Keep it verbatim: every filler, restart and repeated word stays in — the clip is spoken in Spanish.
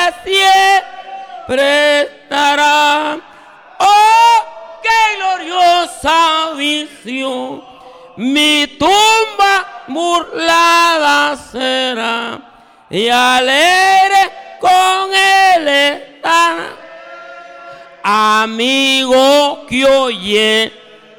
siempre estará. Oh, qué gloriosa visión, mi tumba burlada será y alegre con él estará. Amigo que oye